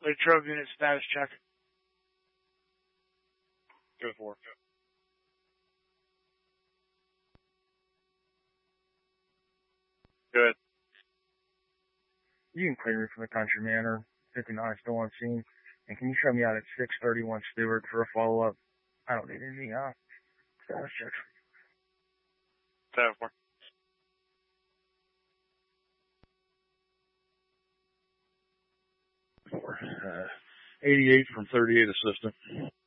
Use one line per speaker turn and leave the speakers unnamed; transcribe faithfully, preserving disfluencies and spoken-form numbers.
Latrobe unit status check.
Go for it. Good.
You can clear me from the Country Manor. fifty-nine still on scene. And can you show me out at six thirty-one Stewart for a follow-up? I don't need any, uh, status checks.
seven four.
Uh, eighty-eight from thirty-eight assistant.